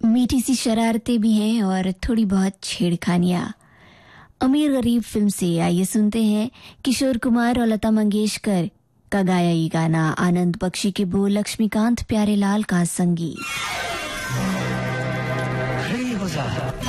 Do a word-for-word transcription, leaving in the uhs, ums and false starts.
मीठी सी शरारतें भी हैं और थोड़ी बहुत छेड़खानियां। अमीर गरीब फिल्म से आइए सुनते हैं किशोर कुमार और लता मंगेशकर का गाया ये गाना, आनंद बख्शी के बोल, लक्ष्मीकांत प्यारेलाल का संगीत। खड़ी हो जा